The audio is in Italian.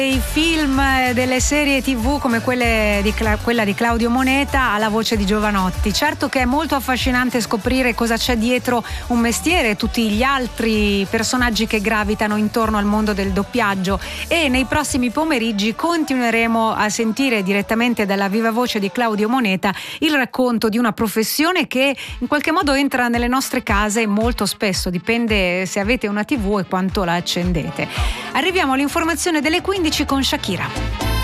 I film delle serie TV come quella di Claudio Moneta alla voce di Jovanotti. Certo che è molto affascinante scoprire cosa c'è dietro un mestiere e tutti gli altri personaggi che gravitano intorno al mondo del doppiaggio, e nei prossimi pomeriggi continueremo a sentire direttamente dalla viva voce di Claudio Moneta il racconto di una professione che in qualche modo entra nelle nostre case molto spesso, dipende se avete una TV e quanto la accendete. Arriviamo all'informazione delle 15 con Shakira.